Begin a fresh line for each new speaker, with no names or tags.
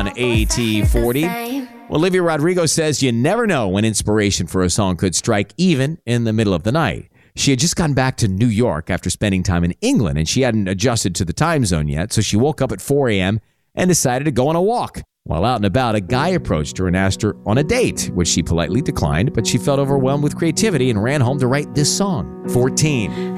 on AT40. Olivia Rodrigo says you never know when inspiration for a song could strike, even in the middle of the night. She had just gotten back to New York after spending time in England, and she hadn't adjusted to the time zone yet, so she woke up at 4 a.m. and decided to go on a walk. While out and about, a guy approached her and asked her on a date, which she politely declined, but she felt overwhelmed with creativity and ran home to write this song. 14.